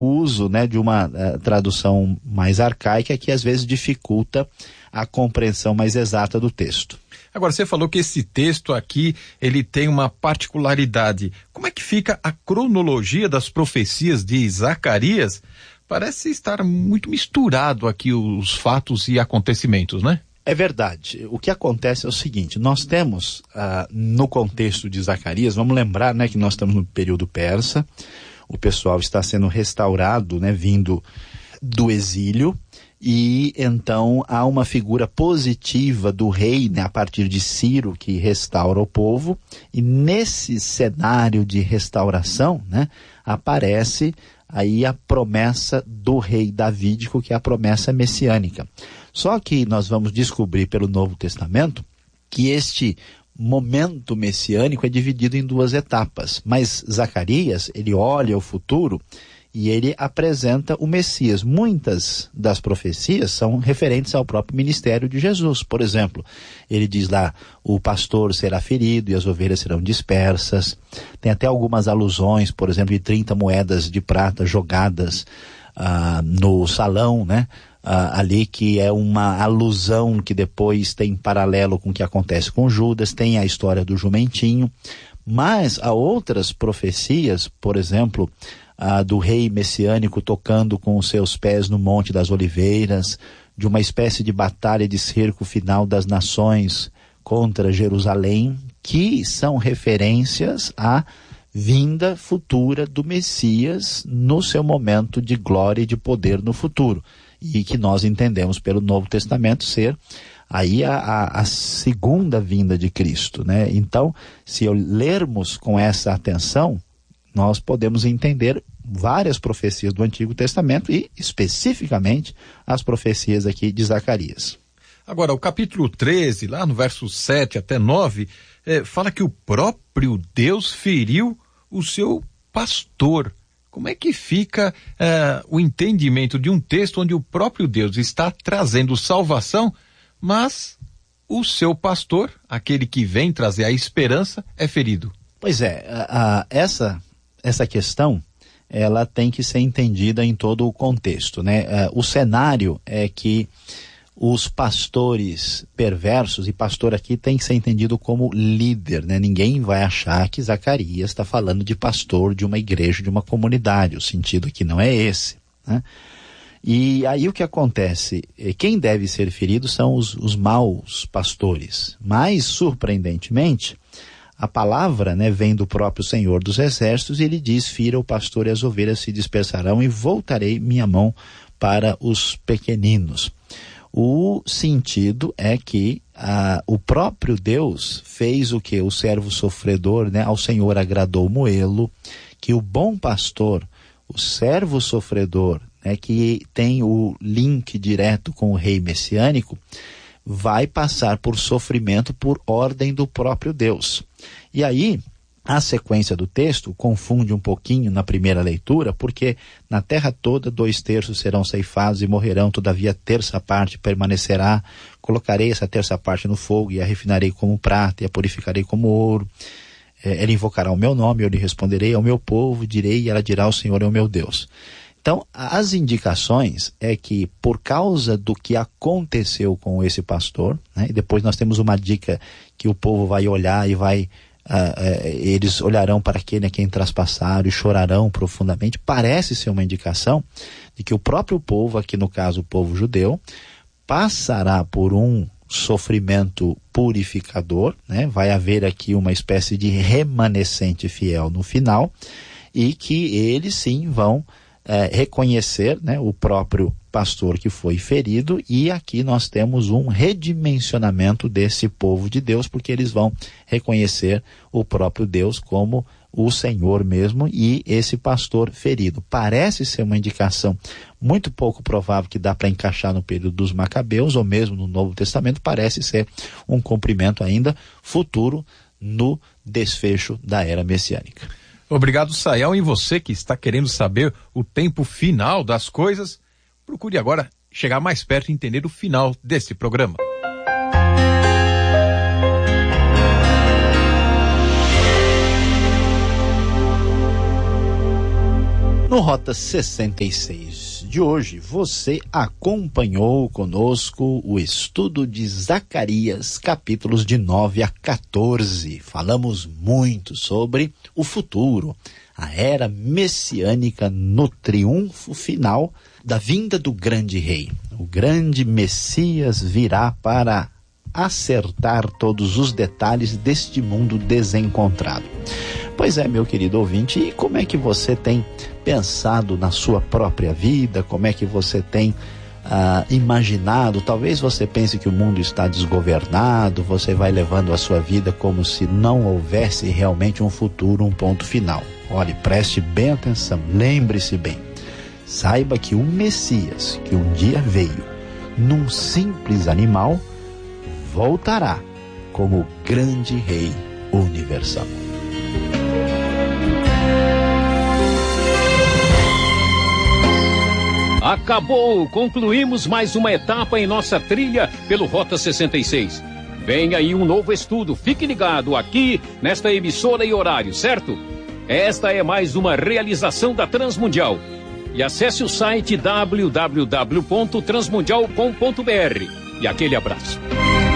uso, né, de uma tradução mais arcaica que às vezes dificulta a compreensão mais exata do texto. Agora, você falou que esse texto aqui, ele tem uma particularidade. Como é que fica a cronologia das profecias de Zacarias? Parece estar muito misturado aqui os fatos e acontecimentos, né? É verdade. O que acontece é o seguinte, nós temos, no contexto de Zacarias, vamos lembrar, né, que nós estamos no período persa, o pessoal está sendo restaurado, né, vindo do exílio, e então há uma figura positiva do rei, né, a partir de Ciro, que restaura o povo, e nesse cenário de restauração, né, aparece aí a promessa do rei davídico, que é a promessa messiânica. Só que nós vamos descobrir pelo Novo Testamento que este momento messiânico é dividido em duas etapas, mas Zacarias, ele olha o futuro e ele apresenta o Messias. Muitas das profecias são referentes ao próprio ministério de Jesus. Por exemplo, ele diz lá, o pastor será ferido e as ovelhas serão dispersas. Tem até algumas alusões, por exemplo, de 30 moedas de prata jogadas no salão, né? Ali, que é uma alusão que depois tem paralelo com o que acontece com Judas. Tem a história do jumentinho, mas há outras profecias, por exemplo, do rei messiânico tocando com os seus pés no Monte das Oliveiras, de uma espécie de batalha de cerco final das nações contra Jerusalém, que são referências à vinda futura do Messias no seu momento de glória e de poder no futuro, e que nós entendemos pelo Novo Testamento ser aí a segunda vinda de Cristo, né? Então, se lermos com essa atenção, nós podemos entender várias profecias do Antigo Testamento e especificamente as profecias aqui de Zacarias. Agora, o capítulo 13, lá no verso 7 até 9, fala que o próprio Deus feriu o seu pastor. Como é que fica o entendimento de um texto onde o próprio Deus está trazendo salvação, mas o seu pastor, aquele que vem trazer a esperança, é ferido? Pois é, essa questão, ela tem que ser entendida em todo o contexto, né? O cenário é que os pastores perversos, e pastor aqui tem que ser entendido como líder, né? Ninguém vai achar que Zacarias está falando de pastor de uma igreja, de uma comunidade. O sentido aqui não é esse, né? E aí o que acontece? Quem deve ser ferido são os maus pastores. Mas, surpreendentemente, a palavra, né, vem do próprio Senhor dos Exércitos, e ele diz, fira o pastor e as ovelhas se dispersarão e voltarei minha mão para os pequeninos. O sentido é que o próprio Deus fez o que? O servo sofredor, né? Ao Senhor agradou moê-lo, que o bom pastor, o servo sofredor, né, que tem o link direto com o rei messiânico, vai passar por sofrimento por ordem do próprio Deus. E aí, a sequência do texto confunde um pouquinho na primeira leitura, porque na terra toda 2/3 serão ceifados e morrerão, todavia a terça parte permanecerá. Colocarei essa terça parte no fogo e a refinarei como prata e a purificarei como ouro. Ele invocará o meu nome, eu lhe responderei, ao meu povo direi e ela dirá, o Senhor é o meu Deus. Então, as indicações é que por causa do que aconteceu com esse pastor, né, e depois nós temos uma dica que o povo vai olhar e vai, eles olharão para aquele a quem traspassaram e chorarão profundamente. Parece ser uma indicação de que o próprio povo, aqui no caso o povo judeu, passará por um sofrimento purificador, né? Vai haver aqui uma espécie de remanescente fiel no final, e que eles sim vão reconhecer, né, o próprio pastor que foi ferido, e aqui nós temos um redimensionamento desse povo de Deus, porque eles vão reconhecer o próprio Deus como o Senhor mesmo e esse pastor ferido. Parece ser uma indicação muito pouco provável que dá para encaixar no período dos Macabeus ou mesmo no Novo Testamento. Parece ser um cumprimento ainda futuro no desfecho da era messiânica. Obrigado, Sayão. E você que está querendo saber o tempo final das coisas, procure agora chegar mais perto e entender o final desse programa. No Rota 66 de hoje, você acompanhou conosco o estudo de Zacarias, capítulos de 9 a 14. Falamos muito sobre o futuro, a era messiânica no triunfo final da vinda do grande rei. O grande Messias virá para acertar todos os detalhes deste mundo desencontrado. Pois é, meu querido ouvinte, e como é que você tem pensado na sua própria vida? Como é que você tem imaginado? Talvez você pense que o mundo está desgovernado, você vai levando a sua vida como se não houvesse realmente um futuro, um ponto final. Olhe, preste bem atenção, lembre-se bem. Saiba que o Messias, que um dia veio num simples animal, voltará como grande rei universal. Acabou! Concluímos mais uma etapa em nossa trilha pelo Rota 66. Vem aí um novo estudo. Fique ligado aqui nesta emissora e horário, certo? Esta é mais uma realização da Transmundial. E acesse o site www.transmundial.com.br. E aquele abraço.